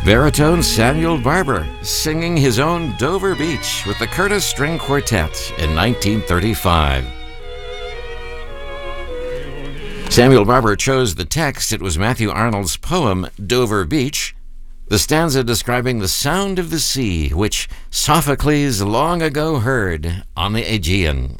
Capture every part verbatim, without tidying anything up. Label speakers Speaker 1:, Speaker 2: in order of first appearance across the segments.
Speaker 1: Baritone Samuel Barber singing his own Dover Beach with the Curtis String Quartet in nineteen thirty-five. Samuel Barber chose the text. It was Matthew Arnold's poem, Dover Beach, the stanza describing the sound of the sea, which Sophocles long ago heard on the Aegean.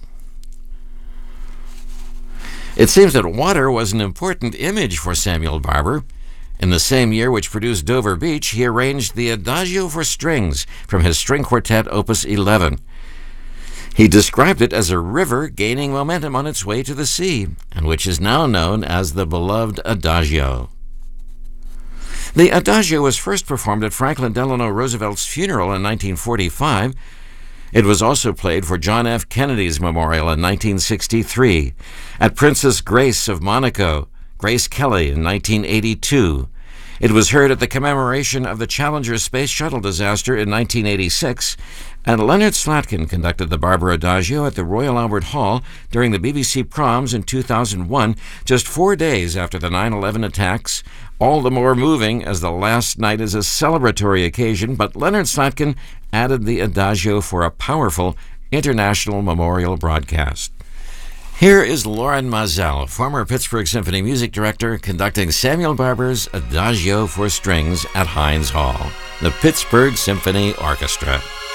Speaker 1: It seems that water was an important image for Samuel Barber. In the same year which produced Dover Beach, he arranged the Adagio for Strings from his string quartet, Opus eleven. He described it as a river gaining momentum on its way to the sea, and which is now known as the beloved Adagio. The Adagio was first performed at Franklin Delano Roosevelt's funeral in nineteen forty-five. It was also played for John F. Kennedy's memorial in nineteen sixty-three, at Princess Grace of Monaco, Grace Kelly in nineteen eighty-two. It was heard at the commemoration of the Challenger space shuttle disaster in nineteen eighty-six, and Leonard Slatkin conducted the Barber Adagio at the Royal Albert Hall during the B B C Proms in two thousand one, just four days after the nine eleven attacks, all the more moving as the last night is a celebratory occasion, but Leonard Slatkin added the Adagio for a powerful international memorial broadcast. Here is Loren Maazel, former Pittsburgh Symphony music director, conducting Samuel Barber's Adagio for Strings at Heinz Hall, the Pittsburgh Symphony Orchestra.